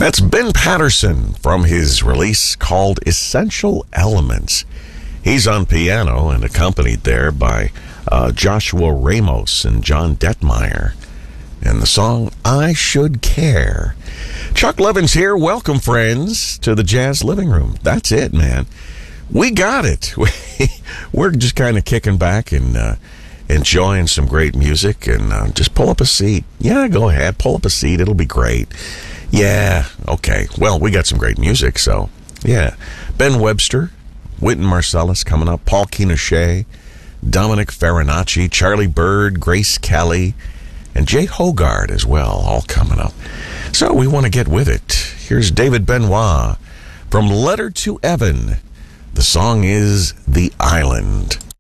That's Ben Patterson from his release called Essential Elements. He's on piano and accompanied there by Joshua Ramos and John Detmeyer. And the song, I Should Care. Chuck Levins here. Welcome, friends, to the Jazz Living Room. That's it, man. We got it. We're just kind of kicking back and enjoying some great music. And just pull up a seat. Yeah, go ahead. Pull up a seat. It'll be great. Yeah, okay. Well, we got some great music, so yeah. Ben Webster, Wynton Marsalis coming up, Paul Quinochet, Dominic Farinacci, Charlie Bird, Grace Kelly, and Jay Hogarth as well, all coming up. So we want to get with it. Here's David Benoit from Letter to Evan. The song is The Island.